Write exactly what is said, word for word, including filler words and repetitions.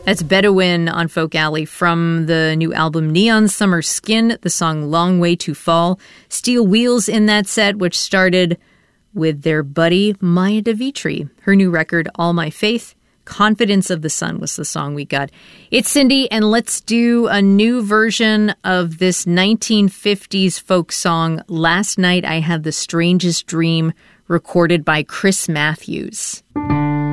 That's Bedouin on Folk Alley from the new album Neon Summer Skin, the song Long Way to Fall. Steel Wheels in that set, which started with their buddy Maya DeVitri. Her new record, All My Faith. Confidence of the Sun was the song we got. It's Cindy, and let's do a new version of this nineteen fifties folk song, Last Night I Had the Strangest Dream, recorded by Chris Matthews.